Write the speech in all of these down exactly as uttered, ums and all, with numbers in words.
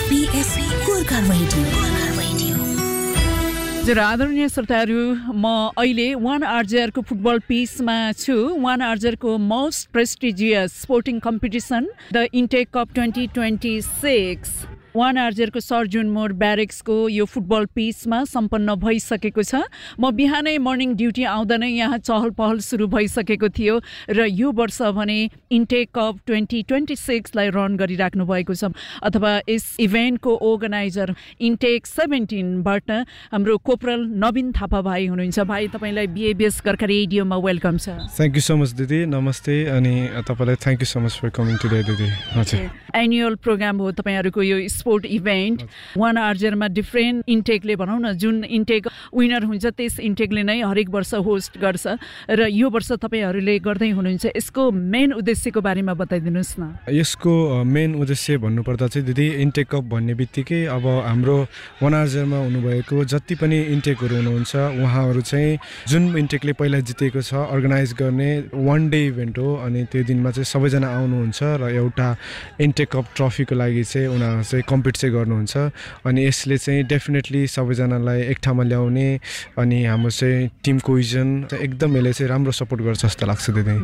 FBS Gorkha radio. हजुर आदरणीय श्रोताहरू, म अहिले वान आरजेआरको फुटबल पिचमा छु। One आरजेआरको most prestigious sporting competition the intake cup twenty twenty six one आरजेआरको sir जुन मोड ब्यारेक्सको यो फुटबल पिचमा सम्पन्न भइसकेको छ। म बिहानै मर्निङ ड्युटी आउँदा नै यहाँ चहल पहल सुरु भइसकेको थियो र यो वर्ष भने intake cup twenty twenty सिक्सलाई run गरिराख्नु भएको छ, अथवा यस इभेन्टको अर्गनाइजर इन्टेक सेभेन्टिनबाट हाम्रो कोपरल नवीन थापा भाइ हुनुहुन्छ। भाइ, तपाईँलाई बिएबिएस गोर्खा रेडियोमा वेलकम छ। थ्याङ्क यू सो मच दिदी, नमस्ते। अनि तपाईँलाई thank you so much for coming today दिदी। हजुर, एनुअल प्रोग्राम हो तपाईँहरूको यो स्पोर्ट इभेन्ट। वान आरजेआरमा डिफ्रेन्ट इन्टेकले भनौँ न, जुन इन्टेक विनर हुन्छ त्यस इन्टेकले नै हरेक वर्ष होस्ट गर्छ र यो वर्ष तपाईँहरूले गर्दै हुनुहुन्छ। यसको मेन उद्देश्यको बारेमा बताइदिनुहोस् न। यसको मेन उद्देश्य भन्नुपर्दा चाहिँ दिदी, इन्टेक कप भन्ने बित्तिकै अब हाम्रो वान आरजेआरमा हुनुभएको जति पनि इन्टेकहरू हुनुहुन्छ उहाँहरू चाहिँ जुन इन्टेकले पहिला जितेको छ अर्गनाइज गर्ने वान डे इभेन्ट हो। अनि त्यो दिनमा चाहिँ सबैजना आउनुहुन्छ र एउटा इन्टेक कप ट्रफीको लागि चाहिँ उनीहरू चाहिँ कम्पिट चाहिँ गर्नुहुन्छ। अनि यसले चाहिँ डेफिनेटली सबैजनालाई एक ठाउँमा ल्याउने अनि हाम्रो चाहिँ टिम कोहिजन एकदम यसले चाहिँ राम्रो सपोर्ट गर्छ जस्तो लाग्छ दिदी।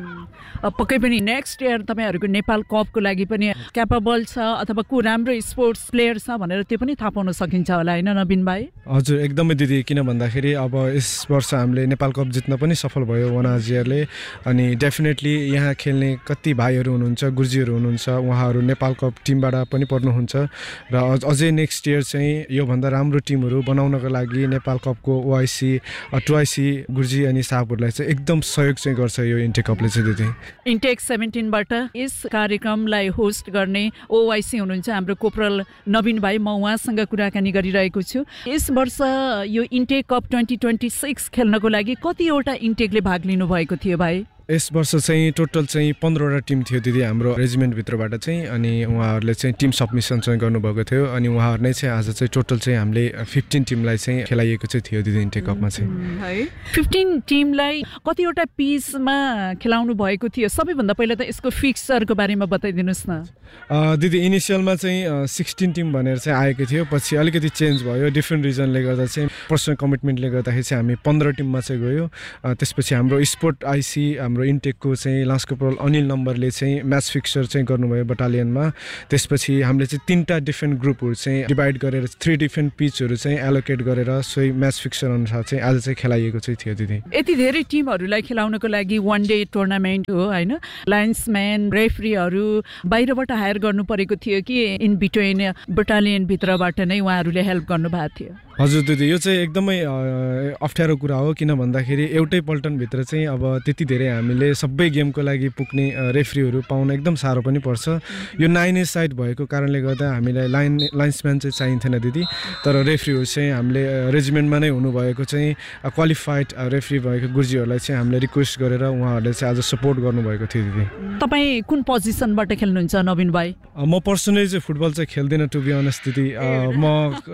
पक्कै पनि नेक्स्ट इयर तपाईँहरूको नेपाल कपको लागि पनि क्यापेबल छ अथवा को राम्रो स्पोर्ट्स प्लेयर छ भनेर त्यो पनि थाहा पाउन सकिन्छ होला, होइन नवीन भाइ? हजुर, एकदमै दिदी। किन भन्दाखेरि अब यस वर्ष हामीले नेपाल कप जित्न पनि सफल भयो वान आरजेआरले। अनि डेफिनेटली यहाँ खेल्ने कति भाइहरू हुनुहुन्छ, गुर्जीहरू हुनुहुन्छ, उहाँहरू नेपाल कप टिमबाट पनि पर्नुहुन्छ र अझै नेक्स्ट इयर चाहिँ योभन्दा राम्रो टिमहरू बनाउनको लागि नेपाल कपको ओआइसी टुआइसी गुर्जी अनि साहबहरूलाई चाहिँ एकदम सहयोग चाहिँ गर्छ यो इन्टेक कपले चाहिँ दिदी। इन्टेक सेभेन्टिनबाट यस कार्यक्रमलाई होस्ट गर्ने ओआइसी हुनुहुन्छ हाम्रो कोपरल नवीन भाइ। म उहाँसँग कुराकानी गरिरहेको छु। यस वर्ष यो intake cup twenty twenty six खेल्नको लागि कतिवटा इन्टेकले भाग लिनु भएको थियो भाइ? यस वर्ष चाहिँ टोटल चाहिँ पन्ध्रवटा टिम थियो दिदी हाम्रो रेजिमेन्टभित्रबाट चाहिँ। अनि उहाँहरूले चाहिँ टिम सबमिसन चाहिँ गर्नुभएको थियो। अनि उहाँहरू नै चाहिँ आज चाहिँ टोटल चाहिँ हामीले फिफ्टिन टिमलाई चाहिँ खेलाइएको चाहिँ थियो दिदी इन्टेक कपमा चाहिँ। है, फिफ्टिन टिमलाई कतिवटा पिचमा खेलाउनु भएको थियो? सबैभन्दा पहिला त यसको फिक्सरको बारेमा बताइदिनुहोस् न। दिदी इनिसियलमा चाहिँ सिक्सटिन टिम भनेर चाहिँ आएको थियो, पछि अलिकति चेन्ज भयो डिफ्रेन्ट रिजनले गर्दा चाहिँ, पर्सनल कमिटमेन्टले गर्दाखेरि चाहिँ हामी पन्ध्र टिममा चाहिँ गयो। त्यसपछि हाम्रो स्पोर्ट आइसी हाम्रो इन्टेकको चाहिँ लास्ट कोपरल अनिल नम्बरले चाहिँ म्याच फिक्सर चाहिँ गर्नुभयो बटालियनमा। त्यसपछि हामीले चाहिँ तिनवटा डिफ्रेन्ट ग्रुपहरू चाहिँ डिभाइड गरेर थ्री डिफ्रेन्ट पिचहरू चाहिँ एलोकेट गरेर सोही म्याच फिक्सर अनुसार चाहिँ आज चाहिँ खेलाइएको चाहिँ थियो दिदी। यति धेरै टिमहरूलाई खेलाउनको लागि वान डे टुर्नामेन्ट हो, होइन? लाइन्सम्यान, रेफ्रीहरू बाहिरबाट हायर गर्नु परेको थियो कि इन बिट्विन बटालियनभित्रबाट नै उहाँहरूले हेल्प गर्नुभएको थियो? हजुर दिदी, यो चाहिँ एकदमै अप्ठ्यारो कुरा हो। किन भन्दाखेरि एउटै पल्टनभित्र चाहिँ अब त्यति धेरै हामीले सबै गेमको लागि पुग्ने रेफ्रीहरू पाउन एकदम साह्रो पनि पर्छ। यो नाइन ए साइड भएको कारणले गर्दा हामीलाई लाइन लाइन्सम्यान चाहिँ चाहिन्थेन दिदी। तर रेफ्रीहरू चाहिँ हामीले रेजिमेन्टमा नै हुनुभएको चाहिँ क्वालिफाइड रेफ्री भएको गुर्जीहरूलाई चाहिँ हामीले रिक्वेस्ट गरेर उहाँहरूले चाहिँ आज सपोर्ट गर्नुभएको थियो दिदी। तपाईँ कुन पोजिसनबाट खेल्नुहुन्छ नवीन भाइ? म पर्सनली चाहिँ फुटबल चाहिँ खेल्दिनँ टु बी अनेस्ट दिदी। म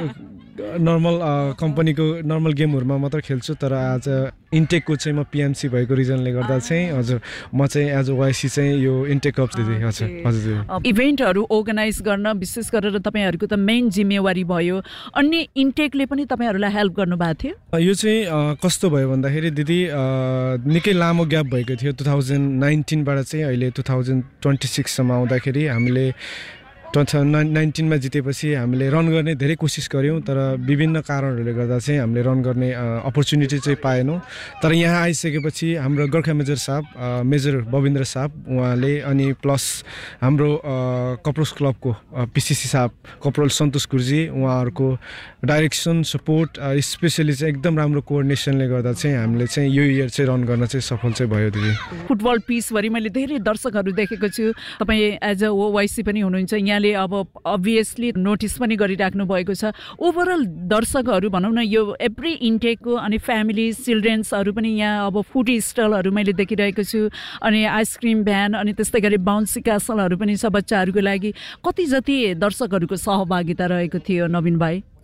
नर्मल कम्पनीको नर्मल गेमहरूमा मात्र खेल्छु। तर आज इन्टेकको चाहिँ म पिएमसी भएको रिजनले गर्दा चाहिँ हजुर म चाहिँ एज ओआइसी चाहिँ यो इन्टेक कप दिदी। हजुर हजुर, इभेन्टहरू अर्गनाइज गर्न विशेष गरेर तपाईँहरूको त मेन जिम्मेवारी भयो, अन्य इन्टेकले पनि तपाईँहरूलाई हेल्प गर्नुभएको थियो? यो चाहिँ कस्तो भयो भन्दाखेरि दिदी निकै लामो ग्याप भएको थियो। टु थाउजन्ड नाइन्टिनबाट चाहिँ अहिले टु थाउजन्ड ट्वेन्टी सिक्ससम्म आउँदाखेरि हामीले टु थाउजन्ड नाइन नाइन्टिनमा जितेपछि हामीले रन गर्ने धेरै कोसिस गऱ्यौँ। तर विभिन्न कारणहरूले गर्दा चाहिँ हामीले रन गर्ने अपर्च्युनिटी चाहिँ पाएनौँ। तर यहाँ आइसकेपछि हाम्रो गोर्खा मेजर साहब मेजर बबिन्द्र साहब उहाँले अनि प्लस हाम्रो कपरोस क्लबको पिसिसी साहब कपरोल सन्तोष गुर्जी उहाँहरूको डाइरेक्सन सपोर्ट स्पेसली चाहिँ एकदम राम्रो कोअर्डिनेसनले गर्दा चाहिँ हामीले चाहिँ यो इयर चाहिँ रन गर्न चाहिँ सफल चाहिँ भयो दिदी। फुटबल पिचभरि मैले धेरै दर्शकहरू देखेको छु। तपाईँ एज अ ओवाइसी पनि हुनुहुन्छ, यहाँले अब अभियसली नोटिस पनि गरिराख्नु भएको छ। ओभरअल दर्शकहरू भनौँ न, यो एभ्री इन्टेकको अनि फ्यामिली चिल्ड्रेन्सहरू पनि यहाँ अब फुड स्टलहरू मैले देखिरहेको छु, अनि आइसक्रिम भ्यान अनि त्यस्तै गरी बााउन्सी क्यासलहरू पनि छ बच्चाहरूको लागि। कति जति दर्शकहरूको सहभागिता रहेको थियो नवीन भाइ?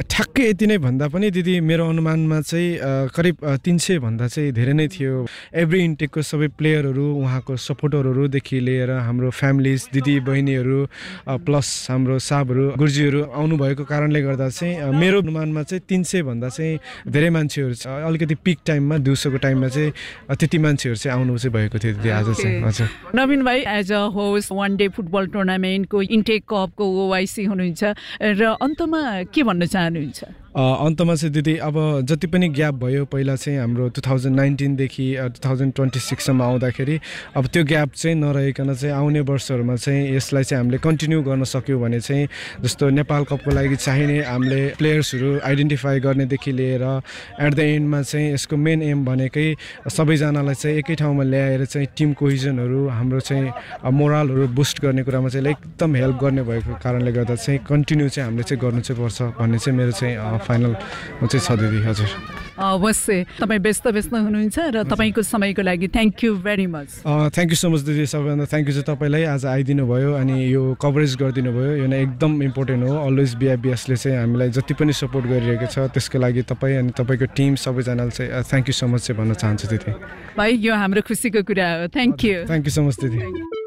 ठ्याक्कै यति नै भन्दा पनि दिदी मेरो अनुमानमा चाहिँ करिब तिन सय भन्दा चाहिँ धेरै नै थियो। एभ्री इन्टेकको सबै प्लेयरहरू, उहाँको सपोर्टरहरूदेखि लिएर हाम्रो फ्यामिलिज, दिदी बहिनीहरू प्लस हाम्रो साहबहरू, गुरुजीहरू आउनुभएको कारणले गर्दा चाहिँ मेरो अनुमानमा चाहिँ तिन सय भन्दा चाहिँ धेरै मान्छेहरू अलिकति पिक टाइममा दिउँसोको टाइममा चाहिँ त्यति मान्छेहरू चाहिँ आउनु चाहिँ भएको थियो दिदी आज चाहिँ। हजुर नवीन भाइ, as a host one day football टुर्नामेन्टको intake कपको ओआइसी हुनुहुन्छ र अन्तमा के भन्न चाहनुहुन्छ? अन्तमा चाहिँ दिदी अब जति पनि ग्याप भयो पहिला चाहिँ हाम्रो two thousand नाइन्टिनदेखि two thousand twenty सिक्ससम्म आउँदाखेरि अब त्यो ग्याप चाहिँ नरहेकन चाहिँ आउने वर्षहरूमा चाहिँ यसलाई चाहिँ हामीले कन्टिन्यू गर्न सक्यौँ भने चाहिँ जस्तो नेपाल कपको लागि चाहिने हामीले प्लेयर्सहरू आइडेन्टिफाई गर्नेदेखि लिएर एट द एन्डमा चाहिँ यसको मेन एम भनेकै सबैजनालाई चाहिँ एकै ठाउँमा ल्याएर चाहिँ टिम कोहिजनहरू, हाम्रो चाहिँ मोरलहरू बुस्ट गर्ने कुरामा चाहिँ एकदम हेल्प गर्ने भएको कारणले गर्दा चाहिँ कन्टिन्यू चाहिँ हामीले चाहिँ गर्नु चाहिँ पर्छ भन्ने चाहिँ मेरो चाहिँ फाइनल चाहिँ छ दिदी। हजुर अवश्य, तपाईँ व्यस्त व्यस्त हुनुहुन्छ र तपाईँको समयको लागि thank you very much. Thank you so much दिदी। सबैभन्दा थ्याङ्क यू चाहिँ तपाईँलाई आज आइदिनु भयो अनि यो कभरेज गरिदिनु भयो। यो नै एकदम इम्पोर्टेन्ट हो। अलवेज बिआइबिएसले चाहिँ हामीलाई जति पनि सपोर्ट गरिरहेको छ त्यसको लागि तपाईँ अनि तपाईँको टिम सबैजनाले चाहिँ थ्याङ्क यू सो मच चाहिँ भन्न चाहन्छु दिदी। भाइ, यो हाम्रो खुसीको कुरा हो। Thank you. Thank you so much दिदी।